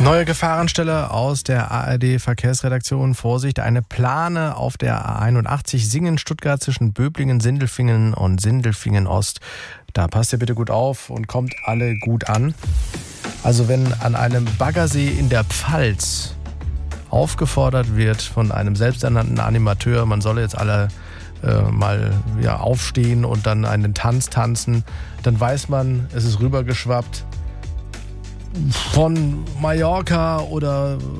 Neue Gefahrenstelle aus der ARD-Verkehrsredaktion. Vorsicht, eine Plane auf der A81 Singen-Stuttgart zwischen Böblingen, Sindelfingen und Sindelfingen-Ost. Da passt ihr bitte gut auf und kommt alle gut an. Also wenn an einem Baggersee in der Pfalz aufgefordert wird von einem selbsternannten Animateur, man solle jetzt alle mal aufstehen und dann einen Tanz tanzen, dann weiß man, es ist rübergeschwappt von Mallorca oder